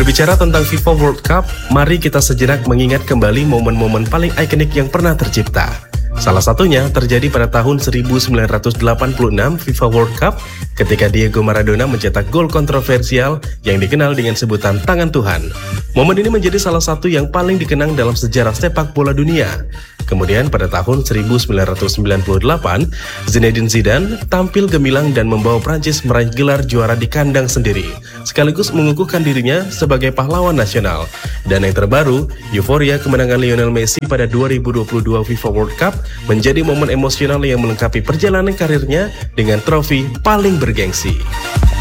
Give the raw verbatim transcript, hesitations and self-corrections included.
Berbicara tentang FIFA World Cup, mari kita sejenak mengingat kembali momen-momen paling ikonik yang pernah tercipta. Salah satunya terjadi pada tahun seribu sembilan ratus delapan puluh enam FIFA World Cup ketika Diego Maradona mencetak gol kontroversial yang dikenal dengan sebutan tangan Tuhan. Momen ini menjadi salah satu yang paling dikenang dalam sejarah sepak bola dunia. Kemudian pada tahun seribu sembilan ratus sembilan puluh delapan, Zinedine Zidane tampil gemilang dan membawa Prancis meraih gelar juara di kandang sendiri, sekaligus mengukuhkan dirinya sebagai pahlawan nasional. Dan yang terbaru, euforia kemenangan Lionel Messi pada dua ribu dua puluh dua FIFA World Cup menjadi momen emosional yang melengkapi perjalanan karirnya dengan trofi paling bergengsi.